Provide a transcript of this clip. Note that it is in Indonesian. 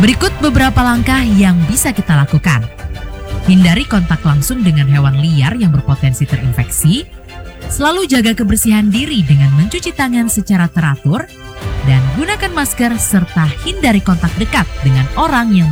Berikut beberapa langkah yang bisa kita lakukan. Hindari kontak langsung dengan hewan liar yang berpotensi terinfeksi. Selalu jaga kebersihan diri dengan mencuci tangan secara teratur. Dan gunakan masker serta hindari kontak dekat dengan orang yang